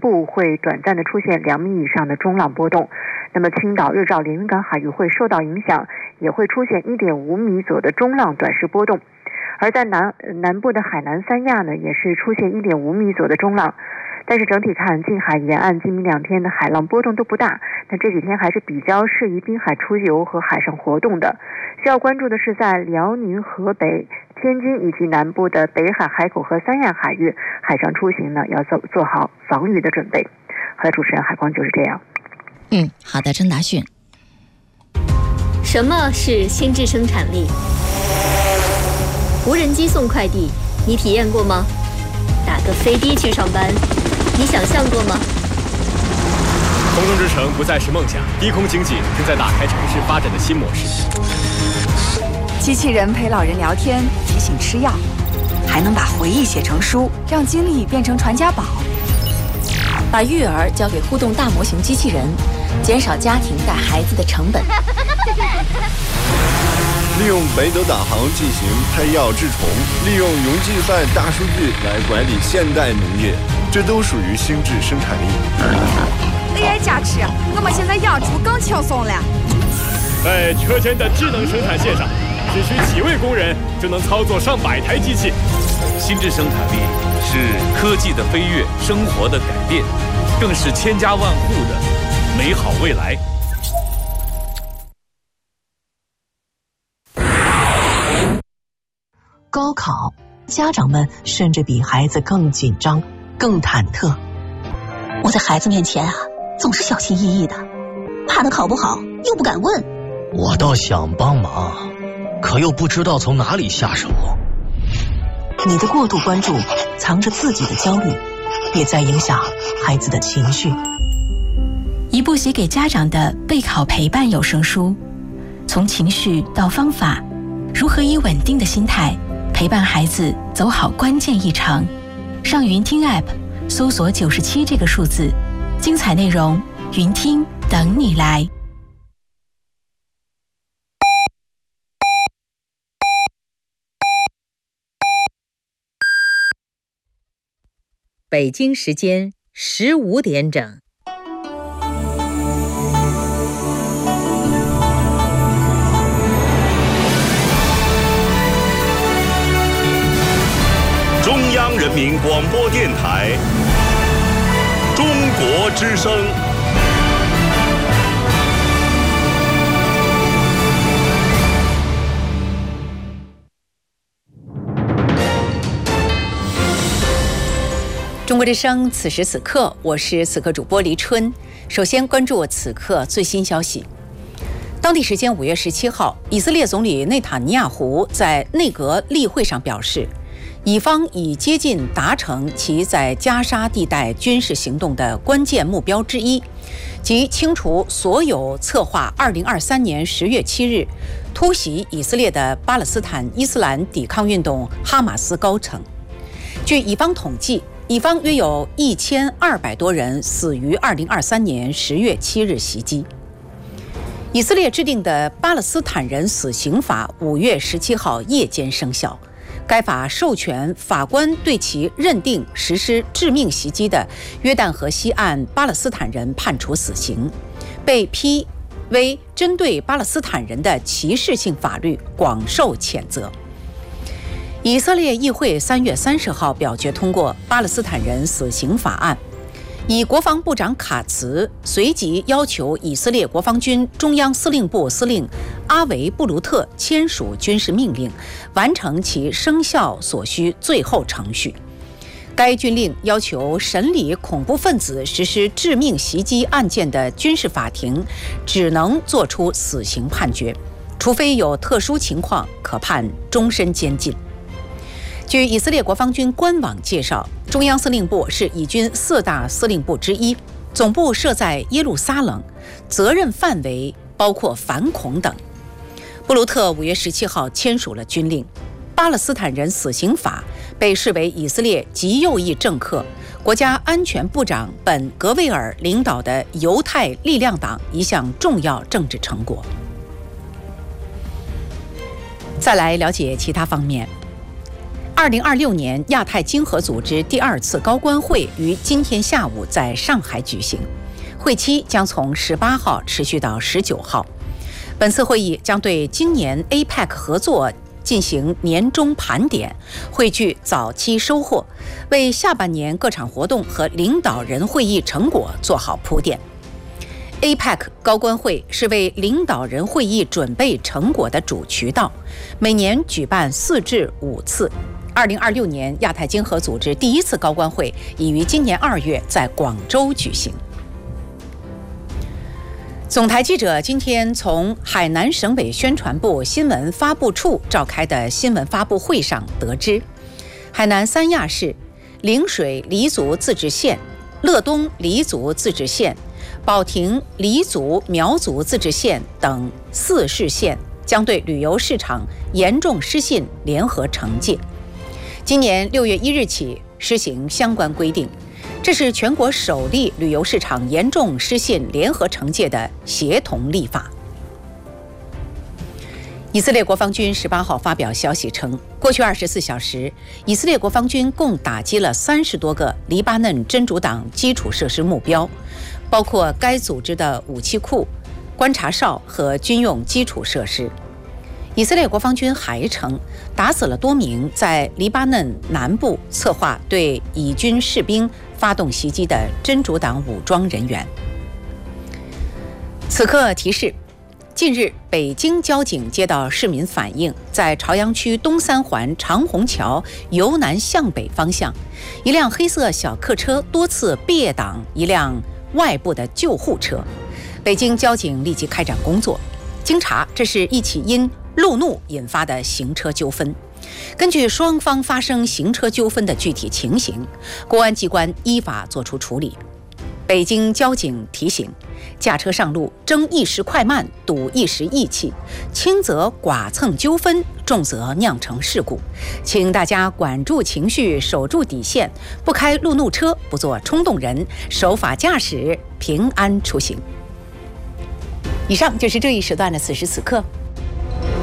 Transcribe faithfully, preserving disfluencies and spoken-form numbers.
部会短暂的出现两米以上的中浪波动。那么青岛、日照、连云港海域会受到影响，也会出现一点五米左右的中浪短时波动。而在南南部的海南三亚呢，也是出现一点五米左右的中浪。但是整体看，近海沿岸今明两天的海浪波动都不大，那这几天还是比较适宜滨海出游和海上活动的。需要关注的是，在辽宁、河北、天津以及南部的北海海口和三亚海域，海上出行呢要做做好防御的准备。好的，主持人海光就是这样。 嗯，好的，郑达迅。 什么是心智生产力？无人机送快递，你体验过吗？打个飞的去上班，你想象过吗？ 空中之城不再是梦想，低空经济正在打开城市发展的新模式。 机器人陪老人聊天，提醒吃药，还能把回忆写成书，让经历变成传家宝。 把育儿交给互动大模型机器人，减少家庭带孩子的成本。 利用北斗导航进行配药治虫，利用云计算大数据来管理现代农业，这都属于心智生产力。 A I 加持，我们现在养猪更轻松了。 在车间的智能生产线上，只需几位工人就能操作上百台机器。 心智生产力是科技的飞跃，生活的改变，更是千家万户的美好未来。 高考，家长们甚至比孩子更紧张、更忐忑。 我在孩子面前啊，总是小心翼翼的，怕他考不好，又不敢问。 我倒想帮忙，可又不知道从哪里下手。 你的过度关注，藏着自己的焦虑，也在影响孩子的情绪。 一部写给家长的备考陪伴有声书，从情绪到方法，如何以稳定的心态陪伴孩子走好关键一场。上云听 App 搜索九十七这个数字，精彩内容云听等你来。 北京时间十五点整。 中央人民广播电台中国之声。 中国之声，此时此刻，我是此刻主播黎春。首先关注此刻最新消息。当地时间五月十七号，以色列总理内塔尼亚胡在内阁例会上表示，以方已接近达成其在加沙地带军事行动的关键目标之一，即清除所有策划二零二三年十月七日突袭以色列的巴勒斯坦伊斯兰抵抗运动哈马斯高层。据以方统计，以方约有一千二百多人死于二零二三年十月七日袭击。以色列制定的巴勒斯坦人死刑法五月十七号夜间生效。该法授权法官对其认定实施致命袭击的约旦河西岸巴勒斯坦人判处死刑，被批为针对巴勒斯坦人的歧视性法律，广受谴责。以色列议会三月三十号表决通过巴勒斯坦人死刑法案，以国防部长卡茨随即要求以色列国防军中央司令部司令阿维布鲁特签署军事命令，完成其生效所需最后程序。该军令要求审理恐怖分子实施致命袭击案件的军事法庭只能作出死刑判决，除非有特殊情况，可判终身监禁。据以色列国防军官网介绍，中央司令部是以军四大司令部之一，总部设在耶路撒冷，责任范围包括反恐等。布鲁特五月十七号签署了军令。巴勒斯坦人死刑法被视为以色列极右翼政客、国家安全部长本·格维尔领导的犹太力量党一项重要政治成果。再来了解其他方面。 二零二六年亚太经合组织第二次高官会于今天下午在上海举行，会期将从十八号持续到十九号。本次会议将对今年 A P E C 合作进行年终盘点，汇聚早期收获，为下半年各场活动和领导人会议成果做好铺垫。A P E C 高官会是为领导人会议准备成果的主渠道，每年举办四至五次。二零二六年亚太经合组织第一次高官会已于今年二月在广州举行。总台记者今天从海南省委宣传部新闻发布处召开的新闻发布会上得知，海南三亚市陵水黎族自治县、乐东黎族自治县、保亭黎族苗族自治县等四市县将对旅游市场严重失信联合惩戒。今年六月一日起施行相关规定，这是全国首例旅游市场严重失信联合惩戒的协同立法。以色列国防军十八号发表消息称，过去二十四小时，以色列国防军共打击了三十多个黎巴嫩真主党基础设施目标，包括该组织的武器库、观察哨和军用基础设施。以色列国防军还称，打死了多名在黎巴嫩南部策划对以军士兵发动袭击的真主党武装人员。此刻提示，近日北京交警接到市民反映，在朝阳区东三环长虹桥由南向北方向，一辆黑色小客车多次别挡一辆外部的救护车。北京交警立即开展工作，经查，这是一起因路怒引发的行车纠纷。根据双方发生行车纠纷的具体情形，公安机关依法作出处理。北京交警提醒，驾车上路争一时快慢，赌一时义气，轻则剐蹭纠纷，重则酿成事故，请大家管住情绪，守住底线，不开路怒车，不做冲动人，守法驾驶，平安出行。以上就是这一时段的此时此刻。